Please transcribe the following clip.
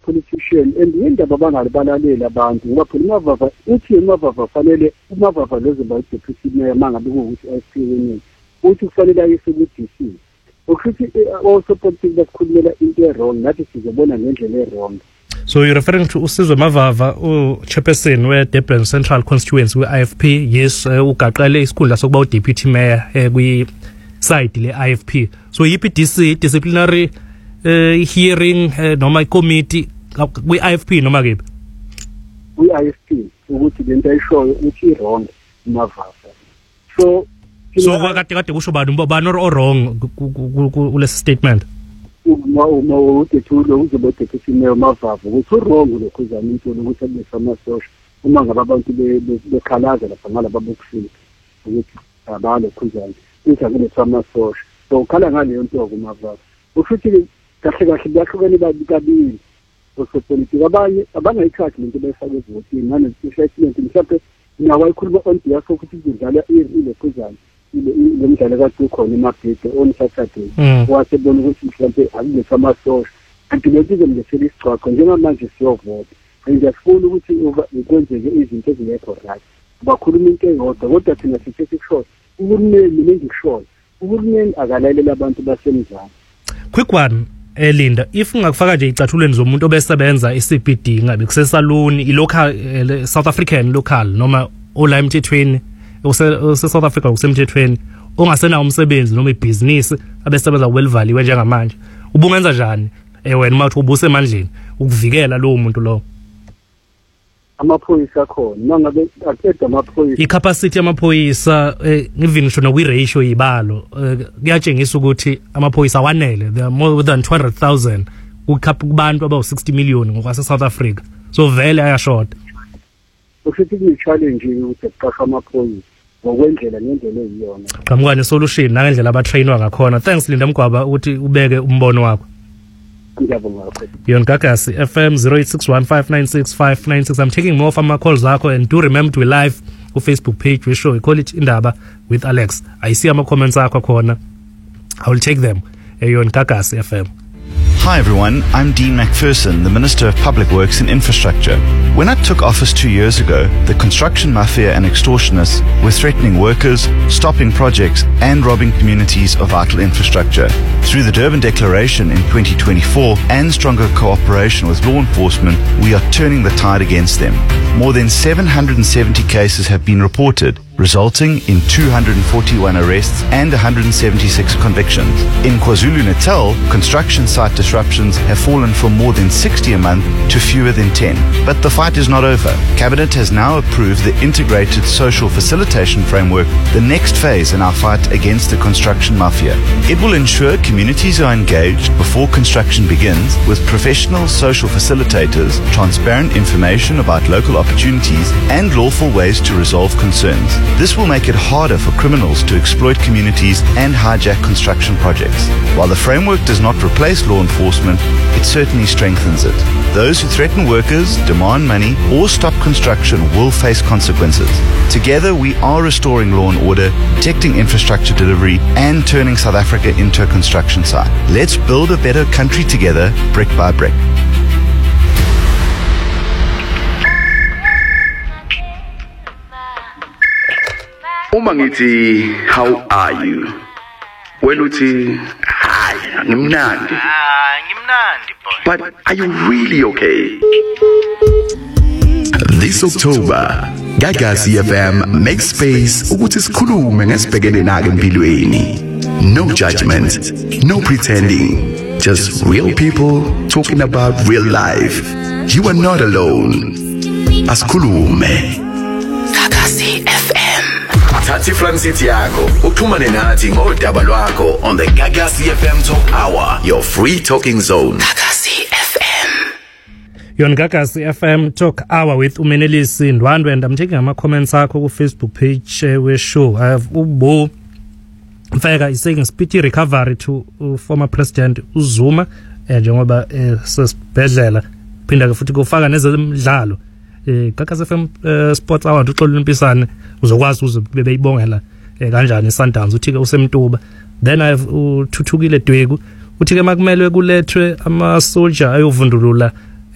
politician and indaba abangalibalaleli abantu ngoba phela uMavava uthi uMavava fanele uMavava lezoba deputy mayor mangabe ukuthi ayisiweni uthi kufanele ayise ku-DC ukuthi also politics bakhulumela into wrong nathi sizobona ngendlela wrong. So you're referring to Usizwe Mavava, chairperson we-Durban Central Constituency we-IFP, yes, ugaqele isikhundla sokuba u-deputy mayor kwi-side le-IFP. So yiphi disciplinary hearing noma i-committee kwi-IFP noma kephi? Kwi-IFP ukuthi lento ayishoyo uthi wrong Mavava. So kade kusho bani or-wrong kulesi statement? utethulo uzobe deputy mayor Mavava ukuthi wrong lokho zamuntu ukuthi abesamasosha uma ngabe abantu bekhalaza lapha ngalabo bokufika ukuthi abalo khuzana ukuthi abesamasosha so ukhala ngaleyo nto kuMavava ufuthi kahle bahlukene kabili osopolitiki abanye abangayithathi lento bayifaka evotini ngane statement mhlawumbe nawayikhuluma on behalf ukuthi kudlala ile khuzana le mdlalo kade ukhona eMabhide on Saturday wasebona ukuthi mhlawumbe akulesamasosha kanti lokho izomlethela isicwaqo njengamanje siyovota ngiyafuna ukuthi kwenzeke izinto ezingekho right bakhuluma into eyodwa kodwa thina sithe sikusho uhulumeni nengikushoyo uhulumeni akalalela abantu basemzansi. Quick one Linda, if ungakufaka nje icathulweni zomuntu obesebenza iCBD ngabe kusesaluni ilocal South African local noma ola emthethweni South Africa kusemthethweni ongasena umsebenzi noma ibusiness abesebenza well value njengamanje ubungenza njani wena mathi ubuse emandleni ukuvikela lo muntu lo? Amaphoyisa khona mangabe aqeda amaphoyisa icapacity yamaphoyisa even ngisho no ratio ibalo kuyatshengisa ukuthi amaphoyisa wanele, there are more than 200,000 kubantu abawu 60 million ngokwase South Africa, so vele ayashort. Ufithi ni-challenge ukuthi kuqashwa amaphoyisa ngokwendlela ngendlela eyiyona. Qhamukane solution nangendlela abatrainwa ngakhona. Thanks Linda Mgwaba ukuthi ubeke umbono wakho. Ngiyabonga. Yon Gagasi FM 0861596596. I'm taking more from my calls zakho, and do remember we live on Facebook page we show we call it Indaba with Alex. I see my comments zakho khona. I will take them. Yon Gagasi FM. Hi everyone, I'm Dean McPherson, the Minister of Public Works and Infrastructure. When I took office 2 years ago, the construction mafia and extortionists were threatening workers, stopping projects, and robbing communities of vital infrastructure. Through the Durban Declaration in 2024 and stronger cooperation with law enforcement, we are turning the tide against them. More than 770 cases have been reported, resulting in 241 arrests and 176 convictions. In KwaZulu-Natal, construction site disruptions have fallen from more than 60 a month to fewer than 10. But the fight is not over. Cabinet has now approved the Integrated Social Facilitation Framework, the next phase in our fight against the construction mafia. It will ensure communities are engaged before construction begins with professional social facilitators, transparent information about local opportunities, and lawful ways to resolve concerns. This will make it harder for criminals to exploit communities and hijack construction projects. While the framework does not replace law enforcement, it certainly strengthens it. Those who threaten workers, demand money, or stop construction will face consequences. Together, we are restoring law and order, protecting infrastructure delivery, and turning South Africa into a construction site. Let's build a better country together, brick by brick. Uma ngithi how are you? Wena uthi hayi ngimnandi. Ngimnandi boy. But are you really okay? This October, Gagasi FM makes space ukuthi sikhulume ngesibhekene nake empilweni. No judgment, no pretending, just real people talking about real life. You are not alone. Asikhulume. Gagasi FM. Thathi Francity yakho uxhumane nathi ngodaba lwakho on the Gagasi FM Talk Hour, your free talking zone. Gagasi FM. Yon Gagasi FM Talk Hour with Umenelisi Ndwandwe, and I'm taking my comments akho ku Facebook page we show. I have Ubo Mfeka is saying speedy recovery to former President uZuma njengoba sesibhedlela phinda ke futhi kufaka nezemidlalo. Gagasi FM Sports Hour uxolile impisane uzokwazi uzebeyibongela kanjani Sundowns uthi ke usemtuba. Then I have uThuthukile Dweku uthi ke makumele kulethwe ama soldier ayovundulula